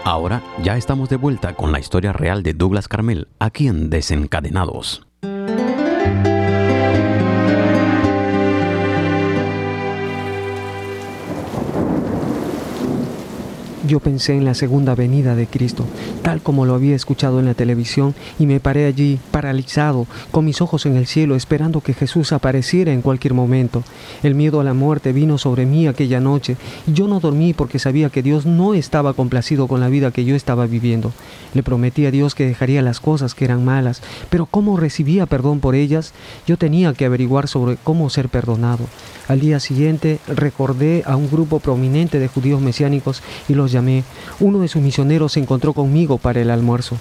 Ahora ya estamos de vuelta con la historia real de Douglas Carmel, aquí en Desencadenados. Yo pensé en la segunda venida de Cristo, tal como lo había escuchado en la televisión, y me paré allí, paralizado, con mis ojos en el cielo, esperando que Jesús apareciera en cualquier momento. El miedo a la muerte vino sobre mí aquella noche, y yo no dormí porque sabía que Dios no estaba complacido con la vida que yo estaba viviendo. Le prometí a Dios que dejaría las cosas que eran malas, pero ¿cómo recibía perdón por ellas? Yo tenía que averiguar sobre cómo ser perdonado. Al día siguiente recordé a un grupo prominente de judíos mesiánicos y los llamé. Uno de sus misioneros se encontró conmigo para el almuerzo.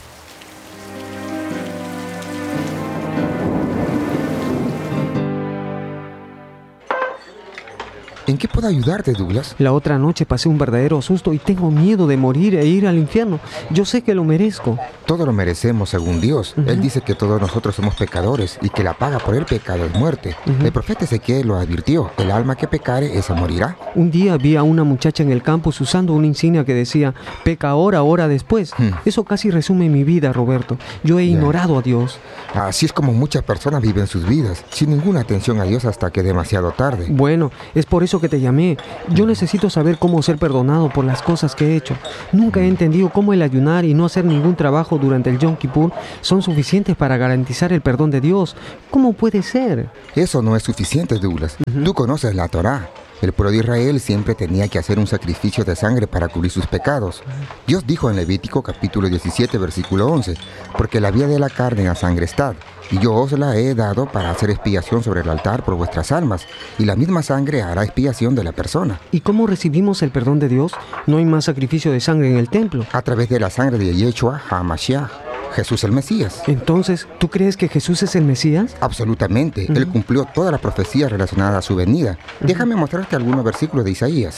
¿En qué puedo ayudarte, Douglas? La otra noche pasé un verdadero susto y tengo miedo de morir e ir al infierno. Yo sé que lo merezco. Todo lo merecemos según Dios. Él dice que todos nosotros somos pecadores y que la paga por el pecado es muerte. El profeta Ezequiel lo advirtió. El alma que pecare, esa morirá. Un día vi a una muchacha en el campus usando una insignia que decía peca ahora, hora después. Eso casi resume mi vida, Roberto. Yo he ignorado a Dios. Así es como muchas personas viven sus vidas, sin ninguna atención a Dios hasta que es demasiado tarde. Bueno, es por eso que te llamé. Yo necesito saber cómo ser perdonado por las cosas que he hecho. Nunca he entendido cómo el ayunar y no hacer ningún trabajo durante el Yom Kippur son suficientes para garantizar el perdón de Dios. ¿Cómo puede ser? Eso no es suficiente, Douglas. Tú conoces la Torá. El pueblo de Israel siempre tenía que hacer un sacrificio de sangre para cubrir sus pecados. Dios dijo en Levítico capítulo 17, versículo 11, porque la vía de la carne a sangre está, y yo os la he dado para hacer expiación sobre el altar por vuestras almas, y la misma sangre hará expiación de la persona. ¿Y cómo recibimos el perdón de Dios? No hay más sacrificio de sangre en el templo. A través de la sangre de Yeshua HaMashiach, Jesús el Mesías. Entonces, ¿tú crees que Jesús es el Mesías? Absolutamente. Él cumplió toda la profecía relacionada a su venida. Déjame mostrarte algunos versículos de Isaías.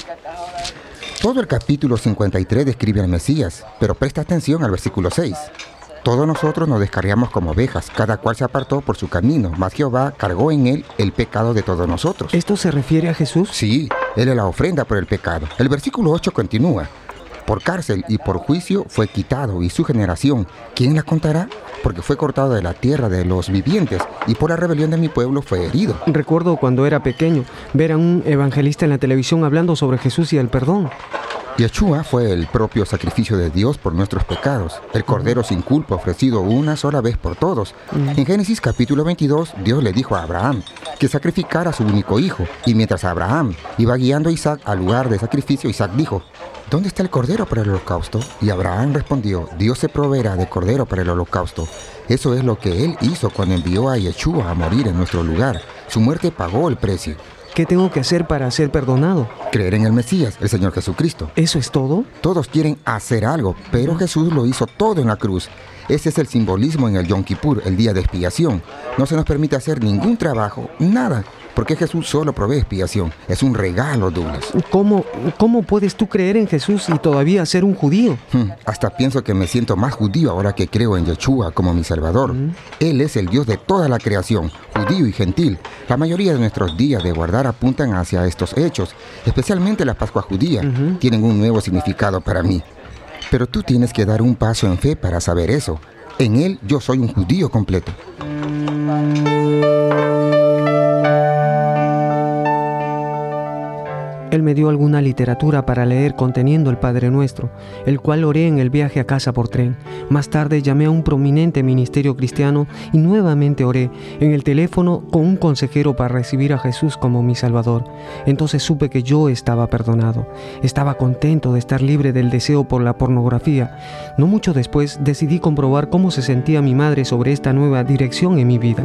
Todo el capítulo 53 describe al Mesías, pero presta atención al versículo 6. Todos nosotros nos descarriamos como ovejas, cada cual se apartó por su camino, mas Jehová cargó en él el pecado de todos nosotros. ¿Esto se refiere a Jesús? Sí, él es la ofrenda por el pecado. El versículo 8 continúa. Por cárcel y por juicio fue quitado, y su generación, ¿quién la contará? Porque fue cortado de la tierra de los vivientes, y por la rebelión de mi pueblo fue herido. Recuerdo cuando era pequeño, ver a un evangelista en la televisión hablando sobre Jesús y el perdón. Yeshua fue el propio sacrificio de Dios por nuestros pecados, el cordero sin culpa ofrecido una sola vez por todos. En Génesis capítulo 22, Dios le dijo a Abraham que sacrificara a su único hijo, y mientras Abraham iba guiando a Isaac al lugar de sacrificio, Isaac dijo, ¿dónde está el cordero para el holocausto? Y Abraham respondió, Dios se proveerá de cordero para el holocausto. Eso es lo que él hizo cuando envió a Yeshua a morir en nuestro lugar. Su muerte pagó el precio. ¿Qué tengo que hacer para ser perdonado? Creer en el Mesías, el Señor Jesucristo. ¿Eso es todo? Todos quieren hacer algo, pero Jesús lo hizo todo en la cruz. Ese es el simbolismo en el Yom Kippur, el día de expiación. No se nos permite hacer ningún trabajo, nada, porque Jesús solo provee expiación. Es un regalo, Douglas. ¿Cómo puedes tú creer en Jesús y todavía ser un judío? Hasta pienso que me siento más judío ahora que creo en Yeshua como mi Salvador. Él es el Dios de toda la creación, judío y gentil. La mayoría de nuestros días de guardar apuntan hacia estos hechos, especialmente la Pascua judía. Tienen un nuevo significado para mí. Pero tú tienes que dar un paso en fe para saber eso. En Él yo soy un judío completo. Él me dio alguna literatura para leer conteniendo el Padre Nuestro, el cual oré en el viaje a casa por tren. Más tarde llamé a un prominente ministerio cristiano y nuevamente oré en el teléfono con un consejero para recibir a Jesús como mi Salvador. Entonces supe que yo estaba perdonado. Estaba contento de estar libre del deseo por la pornografía. No mucho después decidí comprobar cómo se sentía mi madre sobre esta nueva dirección en mi vida.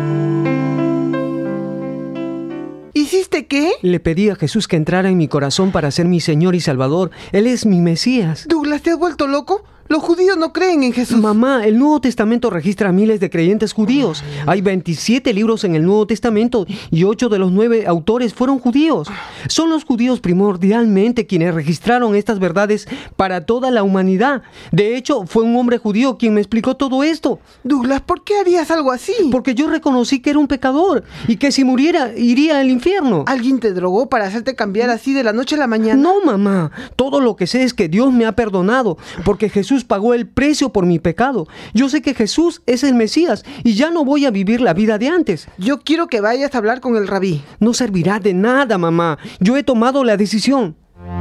¿Hiciste qué? Le pedí a Jesús que entrara en mi corazón para ser mi Señor y Salvador. Él es mi Mesías. Douglas, ¿te has vuelto loco? Los judíos no creen en Jesús. Mamá, el Nuevo Testamento registra a miles de creyentes judíos. Hay 27 libros en el Nuevo Testamento y 8 de los 9 autores fueron judíos. Son los judíos primordialmente quienes registraron estas verdades para toda la humanidad. De hecho, fue un hombre judío quien me explicó todo esto. Douglas, ¿por qué harías algo así? Porque yo reconocí que era un pecador y que si muriera iría al infierno. ¿Alguien te drogó para hacerte cambiar así de la noche a la mañana? No, mamá. Todo lo que sé es que Dios me ha perdonado porque Jesús pagó el precio por mi pecado. Yo sé que Jesús es el Mesías y ya no voy a vivir la vida de antes. Yo quiero que vayas a hablar con el rabí. No servirá de nada, mamá. Yo he tomado la decisión.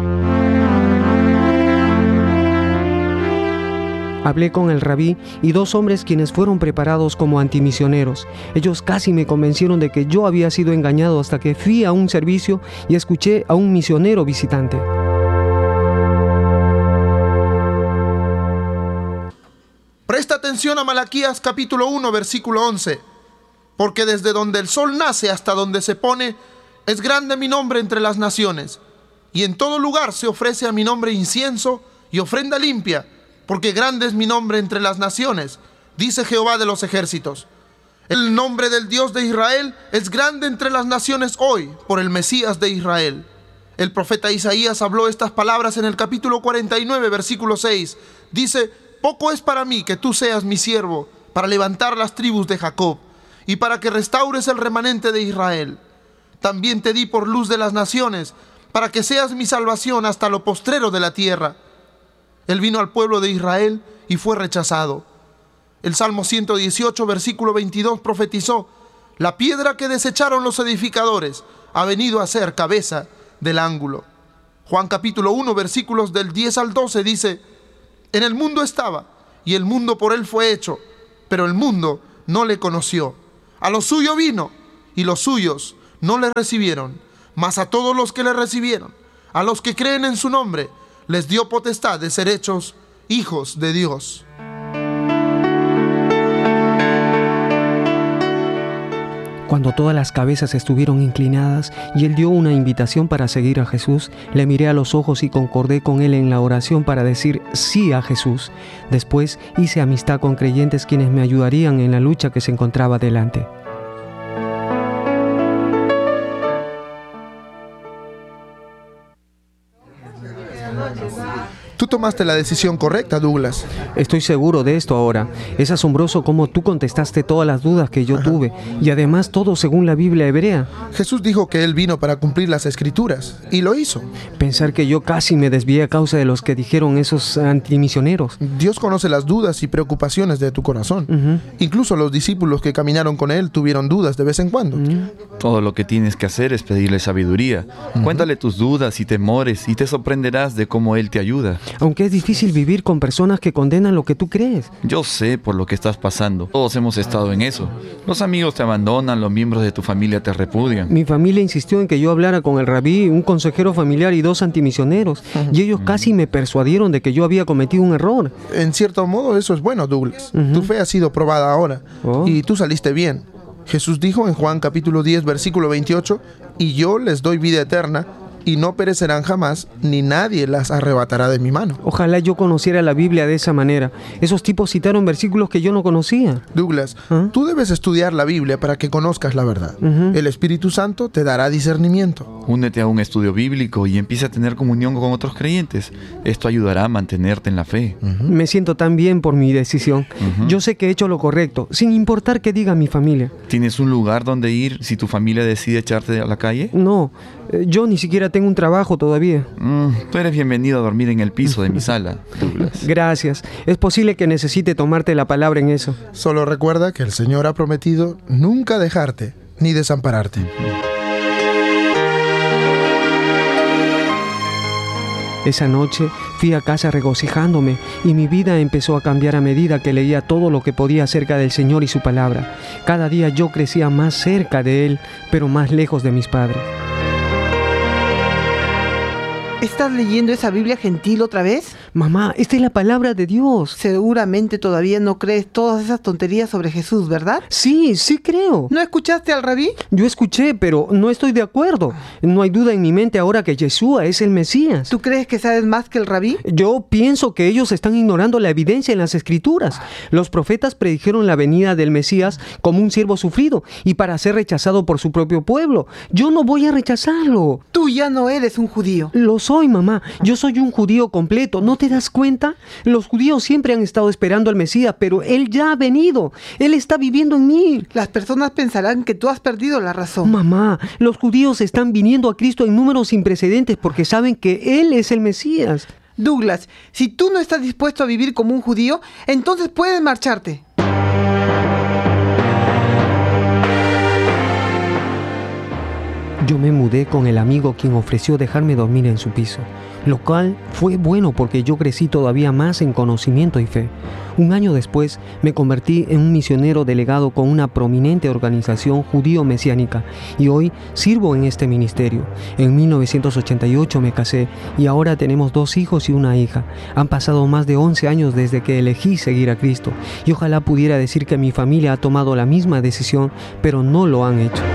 Hablé con el rabí y 2 hombres quienes fueron preparados como antimisioneros. Ellos casi me convencieron de que yo había sido engañado hasta que fui a un servicio y escuché a un misionero visitante. Presta atención a Malaquías capítulo 1, versículo 11. Porque desde donde el sol nace hasta donde se pone, es grande mi nombre entre las naciones. Y en todo lugar se ofrece a mi nombre incienso y ofrenda limpia, porque grande es mi nombre entre las naciones, dice Jehová de los ejércitos. El nombre del Dios de Israel es grande entre las naciones hoy, por el Mesías de Israel. El profeta Isaías habló estas palabras en el capítulo 49, versículo 6. Dice: poco es para mí que tú seas mi siervo, para levantar las tribus de Jacob, y para que restaures el remanente de Israel. También te di por luz de las naciones, para que seas mi salvación hasta lo postrero de la tierra. Él vino al pueblo de Israel y fue rechazado. El Salmo 118, versículo 22 profetizó: la piedra que desecharon los edificadores ha venido a ser cabeza del ángulo. Juan capítulo 1, versículos del 10 al 12 dice: en el mundo estaba, y el mundo por él fue hecho, pero el mundo no le conoció. A lo suyo vino, y los suyos no le recibieron. Mas a todos los que le recibieron, a los que creen en su nombre, les dio potestad de ser hechos hijos de Dios. Cuando todas las cabezas estuvieron inclinadas y él dio una invitación para seguir a Jesús, le miré a los ojos y concordé con él en la oración para decir sí a Jesús. Después hice amistad con creyentes quienes me ayudarían en la lucha que se encontraba delante. Tú tomaste la decisión correcta, Douglas. Estoy seguro de esto ahora. Es asombroso cómo tú contestaste todas las dudas que yo tuve, y además todo según la Biblia hebrea. Jesús dijo que Él vino para cumplir las Escrituras, y lo hizo. Pensar que yo casi me desvié a causa de los que dijeron esos antimisioneros. Dios conoce las dudas y preocupaciones de tu corazón. Incluso los discípulos que caminaron con Él tuvieron dudas de vez en cuando. Todo lo que tienes que hacer es pedirle sabiduría. Cuéntale tus dudas y temores y te sorprenderás de cómo Él te ayuda. Aunque es difícil vivir con personas que condenan lo que tú crees. Yo sé por lo que estás pasando. Todos hemos estado en eso. Los amigos te abandonan, los miembros de tu familia te repudian. Mi familia insistió en que yo hablara con el rabí, un consejero familiar y 2 antimisioneros. Y ellos casi me persuadieron de que yo había cometido un error. En cierto modo eso es bueno, Douglas. Tu fe ha sido probada ahora. Y tú saliste bien. Jesús dijo en Juan capítulo 10, versículo 28, y yo les doy vida eterna, y no perecerán jamás, ni nadie las arrebatará de mi mano. Ojalá yo conociera la Biblia de esa manera. Esos tipos citaron versículos que yo no conocía. Douglas, tú debes estudiar la Biblia para que conozcas la verdad. El Espíritu Santo te dará discernimiento. Únete a un estudio bíblico y empieza a tener comunión con otros creyentes. Esto ayudará a mantenerte en la fe. Me siento tan bien por mi decisión. Yo sé que he hecho lo correcto, sin importar qué diga mi familia. ¿Tienes un lugar donde ir si tu familia decide echarte a la calle? No, yo ni siquiera tengo un trabajo todavía. Tú eres bienvenido a dormir en el piso de mi sala, Douglas. Gracias. Es posible que necesite tomarte la palabra en eso. Solo recuerda que el Señor ha prometido nunca dejarte ni desampararte. Esa noche fui a casa regocijándome y mi vida empezó a cambiar a medida que leía todo lo que podía acerca del Señor y su palabra. Cada día yo crecía más cerca de Él, pero más lejos de mis padres. ¿Estás leyendo esa Biblia gentil otra vez? Mamá, esta es la palabra de Dios. Seguramente todavía no crees todas esas tonterías sobre Jesús, ¿verdad? Sí creo. ¿No escuchaste al rabí? Yo escuché, pero no estoy de acuerdo. No hay duda en mi mente ahora que Yeshua es el Mesías. ¿Tú crees que sabes más que el rabí? Yo pienso que ellos están ignorando la evidencia en las Escrituras. Los profetas predijeron la venida del Mesías como un siervo sufrido y para ser rechazado por su propio pueblo. Yo no voy a rechazarlo. Tú ya no eres un judío. Lo soy, mamá. Yo soy un judío completo. ¿No te das cuenta? Los judíos siempre han estado esperando al Mesías, pero Él ya ha venido. Él está viviendo en mí. Las personas pensarán que tú has perdido la razón. Mamá, los judíos están viniendo a Cristo en números sin precedentes porque saben que Él es el Mesías. Douglas, si tú no estás dispuesto a vivir como un judío, entonces puedes marcharte. Yo me mudé con el amigo quien ofreció dejarme dormir en su piso, lo cual fue bueno porque yo crecí todavía más en conocimiento y fe. Un año después me convertí en un misionero delegado con una prominente organización judío-mesiánica y hoy sirvo en este ministerio. En 1988 me casé y ahora tenemos 2 hijos y una hija. Han pasado más de 11 años desde que elegí seguir a Cristo y ojalá pudiera decir que mi familia ha tomado la misma decisión, pero no lo han hecho.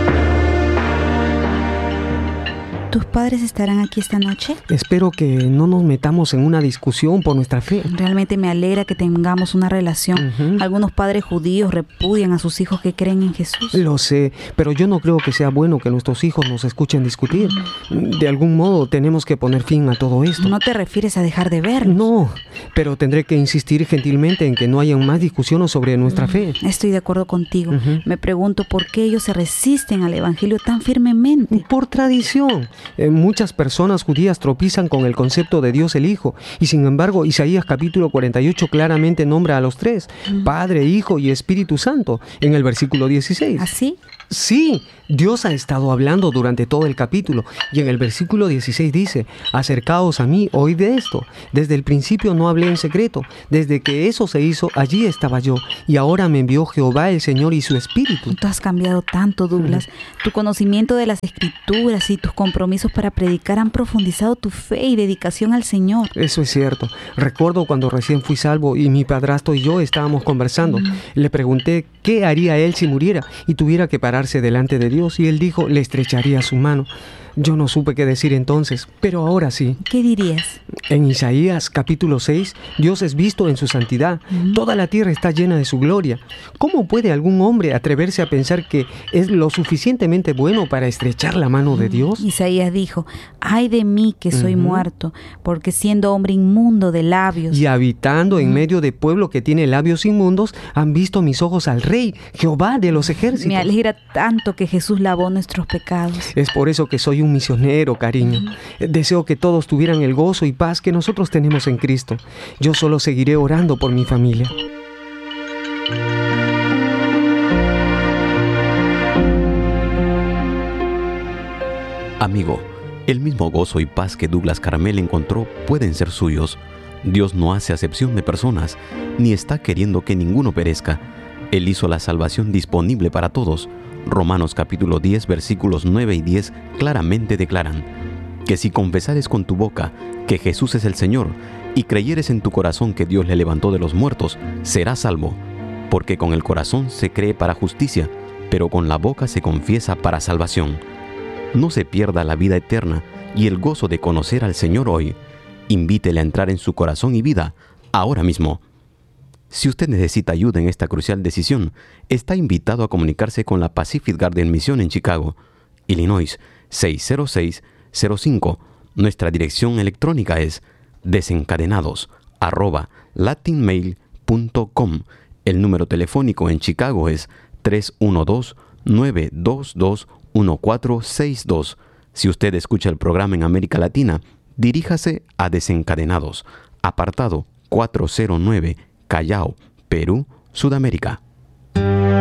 ¿Tus padres estarán aquí esta noche? Espero que no nos metamos en una discusión por nuestra fe. Realmente me alegra que tengamos una relación. Algunos padres judíos repudian a sus hijos que creen en Jesús. Lo sé, pero yo no creo que sea bueno que nuestros hijos nos escuchen discutir. De algún modo tenemos que poner fin a todo esto. ¿No te refieres a dejar de verlos? No, pero tendré que insistir gentilmente en que no haya más discusiones sobre nuestra fe. Estoy de acuerdo contigo. Me pregunto por qué ellos se resisten al evangelio tan firmemente. Por tradición. Muchas personas judías tropiezan con el concepto de Dios el Hijo y sin embargo Isaías capítulo 48 claramente nombra a los 3, Padre, Hijo y Espíritu Santo, en el versículo 16. ¿Así? Sí, Dios ha estado hablando durante todo el capítulo y en el versículo 16 dice: acercaos a mí, oíd de esto. Desde el principio no hablé en secreto, desde que eso se hizo, allí estaba yo y ahora me envió Jehová el Señor y su Espíritu. Tú has cambiado tanto, Douglas. Tu conocimiento de las Escrituras y tus compromisos para predicar han profundizado tu fe y dedicación al Señor. Eso es cierto. Recuerdo cuando recién fui salvo y mi padrastro y yo estábamos conversando. Le pregunté qué haría él si muriera y tuviera que pararse delante de Dios y él dijo, le estrecharía su mano. Yo no supe qué decir entonces, pero ahora sí. ¿Qué dirías? En Isaías capítulo 6, Dios es visto en su santidad. Toda la tierra está llena de su gloria. ¿Cómo puede algún hombre atreverse a pensar que es lo suficientemente bueno para estrechar la mano de Dios? Isaías dijo, ay de mí que soy muerto, porque siendo hombre inmundo de labios y habitando en medio de pueblo que tiene labios inmundos, han visto mis ojos al Rey, Jehová de los ejércitos. Me alegra tanto que Jesús lavó nuestros pecados. Es por eso que soy un misionero, cariño. Deseo que todos tuvieran el gozo y paz que nosotros tenemos en Cristo. Yo solo seguiré orando por mi familia. Amigo, el mismo gozo y paz que Douglas Carmel encontró pueden ser suyos. Dios no hace acepción de personas, ni está queriendo que ninguno perezca. Él hizo la salvación disponible para todos. Romanos capítulo 10, versículos 9 y 10 claramente declaran que si confesares con tu boca que Jesús es el Señor y creyeres en tu corazón que Dios le levantó de los muertos, serás salvo. Porque con el corazón se cree para justicia, pero con la boca se confiesa para salvación. No se pierda la vida eterna y el gozo de conocer al Señor hoy. Invítele a entrar en su corazón y vida ahora mismo. Si usted necesita ayuda en esta crucial decisión, está invitado a comunicarse con la Pacific Garden Mission en Chicago, Illinois 60605. Nuestra dirección electrónica es desencadenados@latinmail.com. El número telefónico en Chicago es 312-922-1462. Si usted escucha el programa en América Latina, diríjase a Desencadenados, apartado 409, Callao, Perú, Sudamérica.